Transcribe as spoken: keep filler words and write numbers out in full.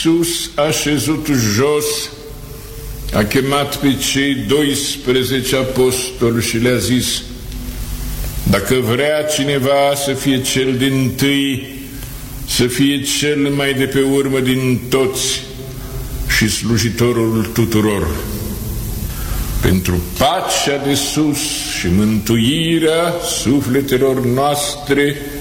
Iisus a șezut jos, a chemat pe cei doisprezece apostoli și le-a zis: dacă vrea cineva să fie cel dintâi, să fie cel mai de pe urmă din toți și slujitorul tuturor. Pentru pacea de sus și mântuirea sufletelor noastre,